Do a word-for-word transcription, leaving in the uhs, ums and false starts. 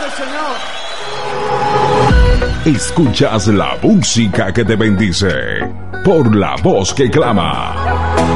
Señor. Escuchas la música que te bendice por La Voz que Clama.